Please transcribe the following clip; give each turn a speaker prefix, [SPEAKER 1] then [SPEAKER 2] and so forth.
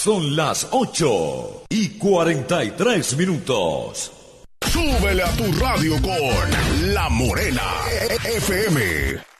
[SPEAKER 1] Son las 8:43.
[SPEAKER 2] Súbele a tu radio con La Morena FM.